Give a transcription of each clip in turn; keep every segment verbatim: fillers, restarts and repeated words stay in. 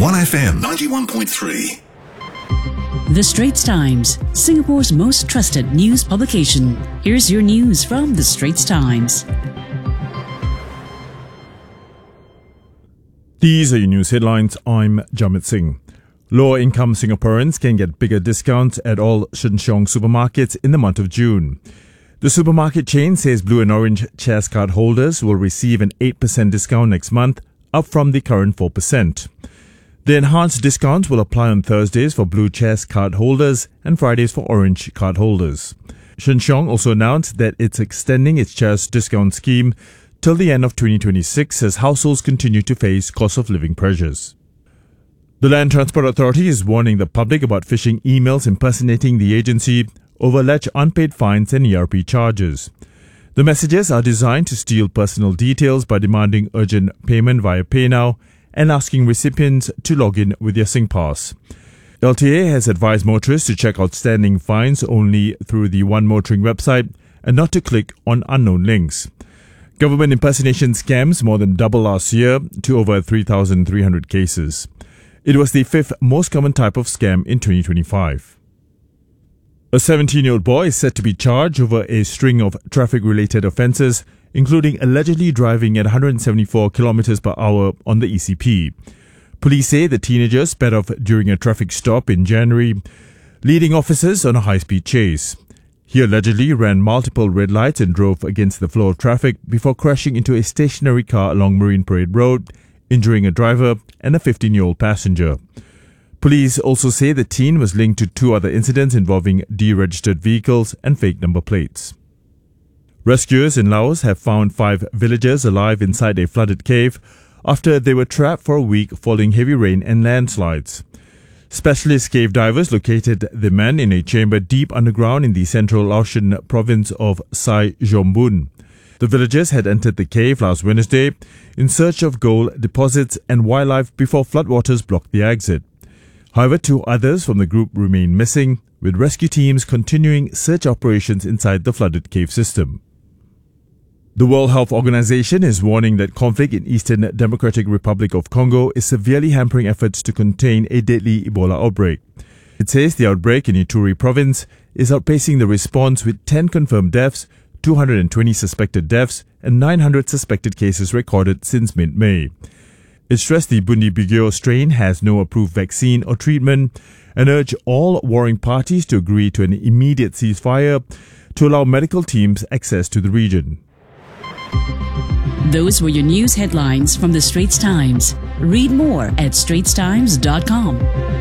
one F M ninety-one point three. The Straits Times, Singapore's most trusted news publication. Here's your news from The Straits Times. These are your news headlines. I'm Jamit Singh. Lower-income Singaporeans can get bigger discounts at all Sheng Siong supermarkets in the month of June. The supermarket chain says Blue and Orange Chas card holders will receive an eight percent discount next month, up from the current four percent. The enhanced discounts will apply on Thursdays for Blue Chas card holders and Fridays for Orange card holders. Sheng Siong also announced that it's extending its Chas discount scheme till the end of twenty twenty-six as households continue to face cost of living pressures. The Land Transport Authority is warning the public about phishing emails impersonating the agency over alleged unpaid fines and E R P charges. The messages are designed to steal personal details by demanding urgent payment via PayNow and asking recipients to log in with their SingPass. L T A has advised motorists to check outstanding fines only through the One Motoring website and not to click on unknown links. Government impersonation scams more than doubled last year to over three thousand three hundred cases. It was the fifth most common type of scam in twenty twenty-five. A seventeen-year-old boy is said to be charged over a string of traffic-related offences, including allegedly driving at one hundred seventy-four kilometres per hour on the E C P. Police say the teenager sped off during a traffic stop in January, leading officers on a high-speed chase. He allegedly ran multiple red lights and drove against the flow of traffic before crashing into a stationary car along Marine Parade Road, injuring a driver and a fifteen-year-old passenger. Police also say the teen was linked to two other incidents involving deregistered vehicles and fake number plates. Rescuers in Laos have found five villagers alive inside a flooded cave after they were trapped for a week following heavy rain and landslides. Specialist cave divers located the men in a chamber deep underground in the central Laotian province of Sai Jombun. The villagers had entered the cave last Wednesday in search of gold deposits and wildlife before floodwaters blocked the exit. However, two others from the group remain missing, with rescue teams continuing search operations inside the flooded cave system. The World Health Organization is warning that conflict in Eastern Democratic Republic of Congo is severely hampering efforts to contain a deadly Ebola outbreak. It says the outbreak in Ituri province is outpacing the response with ten confirmed deaths, two hundred twenty suspected deaths, and nine hundred suspected cases recorded since mid-May. It stressed the Bundibugyo strain has no approved vaccine or treatment and urged all warring parties to agree to an immediate ceasefire to allow medical teams access to the region. Those were your news headlines from The Straits Times. Read more at straits times dot com.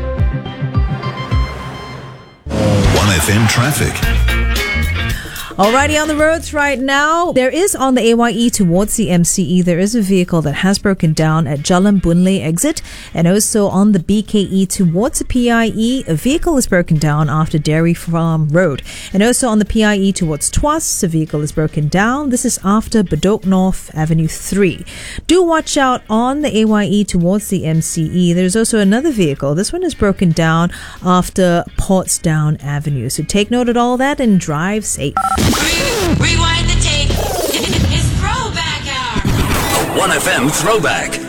one F M traffic. Alrighty, on the roads right now, there is on the A Y E towards the M C E, there is a vehicle that has broken down at Jalan Boon Lay exit, and also on the B K E towards the P I E, a vehicle is broken down after Dairy Farm Road, and also on the P I E towards Tuas, a vehicle is broken down. This is after Bedok North Avenue three. Do watch out on the A Y E towards the M C E. There's also another vehicle. This one is broken down after Portsdown Avenue. So take note of all that and drive safe. Rewind the tape. It's throwback hour. A one F M throwback.